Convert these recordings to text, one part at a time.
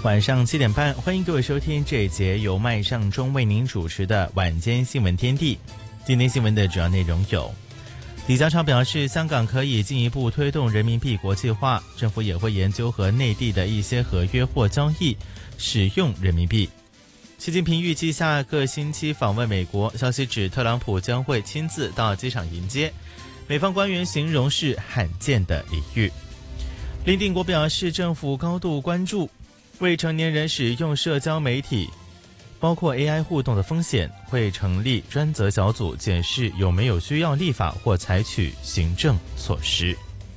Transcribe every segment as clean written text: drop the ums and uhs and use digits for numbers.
晚上7点半，欢迎各位收听这一节由麦尚中为您主持的晚间新闻天地。今天新闻的主要内容有：李家超表示，香港可以进一步推动人民币国际化，政府也会研究和内地的一些合约或交易使用人民币。习近平预计下个星期访问美国，消息指特朗普将会亲自到机场迎接，美方官员形容是罕见的礼遇。林定国表示，政府高度关注未成年人使用社交媒体包括 AI 互动的风险，会成立专责小组检视有没有需要立法或采取行政措施。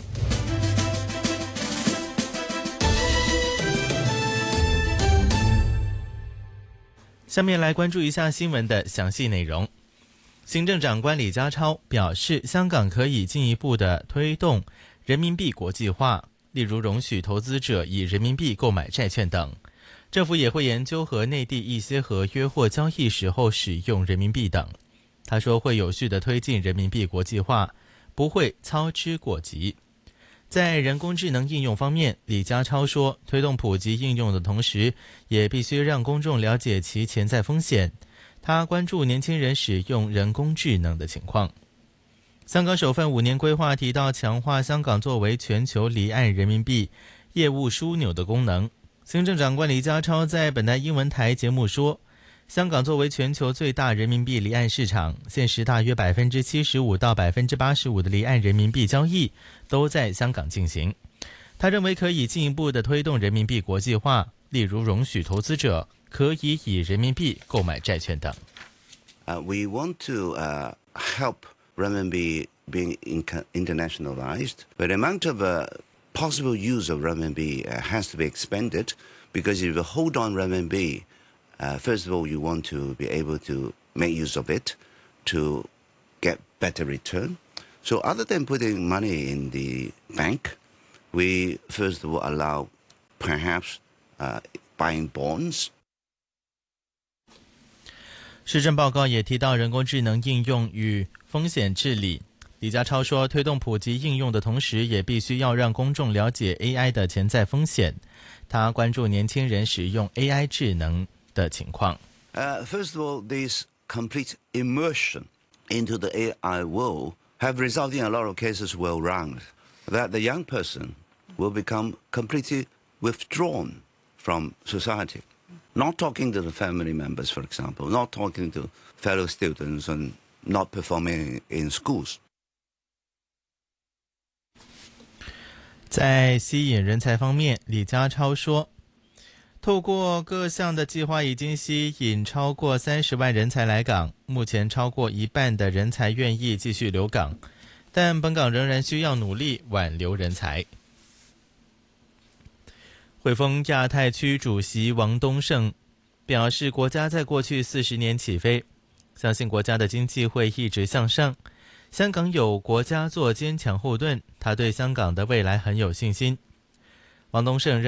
下面来关注一下新闻的详细内容。行政长官李家超表示，香港可以进一步的推动人民币国际化，例如容许投资者以人民币购买债券等。政府也会研究和内地一些合约或交易时候使用人民币等。他说会有序地推进人民币国际化，不会操之过急。在人工智能应用方面，李家超说，推动普及应用的同时，也必须让公众了解其潜在风险。他关注年轻人使用人工智能的情况。香港首份5年规划提到强化香港作为全球离岸人民币业务枢纽的功能。行政长官李家超在本台英文台节目说，香港作为全球最大人民币离岸市场，现时大约 75% 到 85% 的离岸人民币交易都在香港进行。他认为可以进一步的推动人民币国际化，例如容许投资者可以以人民币购买债券等。 We want to help renminbi being internationalized, but the amount of possible use of renminbi has to be expanded, because if you hold on renminbi, first of all, you want to be able to make use of it to get better return. So other than putting money in the bank, we first of all allow perhaps buying bonds. 施政报告也提到人工智能应用与风险治理。李家超说，推动普及应用的同时，也必须要让公众了解 AI 的潜在风险。他关注年轻人使用 AI 智能的情况。 First of all, this complete immersion into the AI world have resulted in a lot of cases well round, that the young person will become completely withdrawn from society. Not talking to the family members, for example, not talking to fellow students and not performing in schools. 在吸引人才方面，李家超说，透过各项的计划已经吸引超过30万人才来港，目前超过一半的人才愿意继续留港，但本港仍然需要努力挽留人才。汇丰亚太区主席王东胜表示，国家在过去40年起飞，相信国家的经济会一直向上。香港有国家做坚强后盾，他对香港的未来很有信心。王东胜